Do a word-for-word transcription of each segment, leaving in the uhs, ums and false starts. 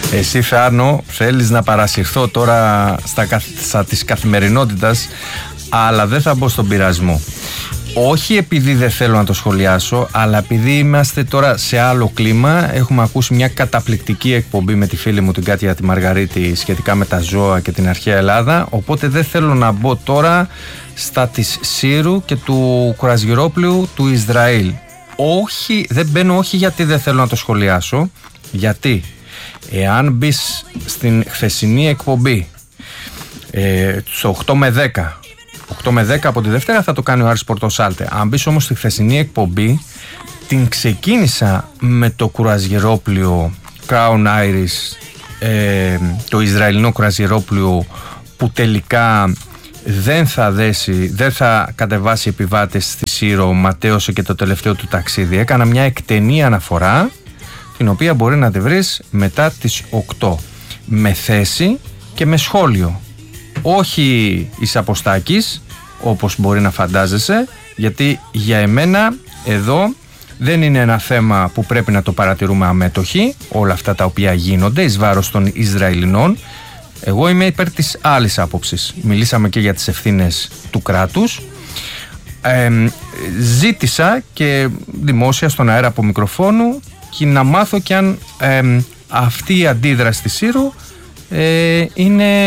Εσύ, Θάνο, θέλεις να παρασυρθώ τώρα στα, στα της καθημερινότητας, αλλά δεν θα μπω στον πειρασμό. Όχι επειδή δεν θέλω να το σχολιάσω, αλλά επειδή είμαστε τώρα σε άλλο κλίμα. Έχουμε ακούσει μια καταπληκτική εκπομπή με τη φίλη μου την Κάτια τη Μαργαρίτη σχετικά με τα ζώα και την αρχαία Ελλάδα. Οπότε δεν θέλω να μπω τώρα στα της Σύρου και του Κουρασγερόπλου του Ισραήλ. Όχι, δεν μπαίνω όχι γιατί δεν θέλω να το σχολιάσω. Γιατί εάν μπεις στην χθεσινή εκπομπή ε, στο οκτώ με δέκα οκτώ με δέκα από τη Δευτέρα θα το κάνει ο Άρης Πορτοσάλτε. Αν μπεις όμως στη χθεσινή εκπομπή, την ξεκίνησα με το κουρασγερόπλιο Crown Iris, ε, το Ισραηλινό κουρασγερόπλιο που τελικά δεν θα δέσει, δεν θα κατεβάσει επιβάτες στη Σύρο, ματέωσε και το τελευταίο του ταξίδι. Έκανα μια εκτενή αναφορά, την οποία μπορεί να τη βρεις μετά τις οκτώ, με θέση και με σχόλιο. Όχι εις αποστάκης, όπως μπορεί να φαντάζεσαι, γιατί για εμένα εδώ δεν είναι ένα θέμα που πρέπει να το παρατηρούμε αμέτωχοι, όλα αυτά τα οποία γίνονται εις βάρος των Ισραηλινών. Εγώ είμαι υπέρ της άλλης άποψης. Μιλήσαμε και για τις ευθύνες του κράτους. Ε, ζήτησα και δημόσια στον αέρα από μικροφόνου και να μάθω και αν ε, αυτή η αντίδραση της Σύρου ε, είναι,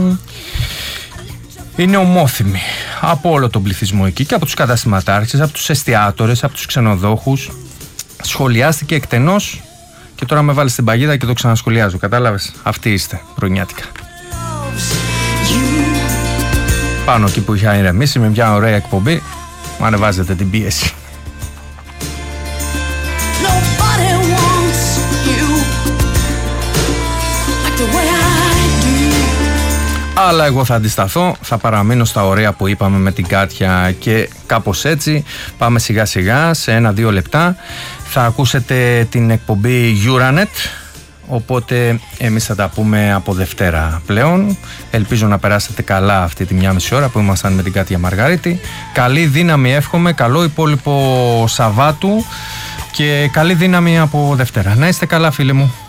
είναι ομόθυμη από όλο τον πληθυσμό εκεί και από τους καταστηματάρχες, από τους εστιατόρες, από τους ξενοδόχους. Σχολιάστηκε εκτενώς και τώρα με βάλει στην παγίδα και το ξανασχολιάζω. Κατάλαβες, αυτοί είστε πρωινιάτικα. Πάνω εκεί που είχα ηρεμήσει με μια ωραία εκπομπή, μου ανεβάζετε την πίεση. Αλλά εγώ θα αντισταθώ, θα παραμείνω στα ωραία που είπαμε με την Κάτια και κάπως έτσι πάμε σιγά σιγά σε ένα-δύο λεπτά. Θα ακούσετε την εκπομπή Euranet, οπότε εμείς θα τα πούμε από Δευτέρα πλέον. Ελπίζω να περάσετε καλά αυτή τη μια μισή ώρα που ήμασταν με την Κάτια Μαργαρίτη. Καλή δύναμη εύχομαι, καλό υπόλοιπο Σαββάτου και καλή δύναμη από Δευτέρα. Να είστε καλά, φίλοι μου.